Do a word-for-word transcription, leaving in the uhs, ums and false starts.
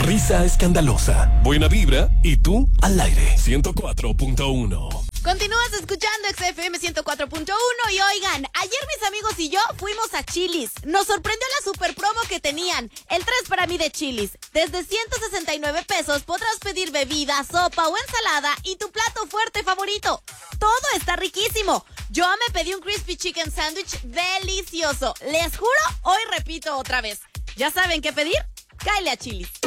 Risa escandalosa, buena vibra y tú al aire. ciento cuatro punto uno. Continúas escuchando X F M ciento cuatro punto uno y oigan, ayer mis amigos y yo fuimos a Chili's. Nos sorprendió la super promo que tenían. El tres para mí de Chili's. Desde ciento sesenta y nueve pesos podrás pedir bebida, sopa o ensalada y tu plato fuerte favorito. Todo está riquísimo. Yo me pedí un crispy chicken sandwich delicioso. Les juro, hoy repito otra vez. ¿Ya saben qué pedir? Cáele a Chili's.